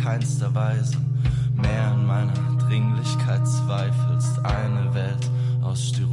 keinster Weise mehr an meiner Dringlichkeit zweifelst. Eine Welt aus Styropor.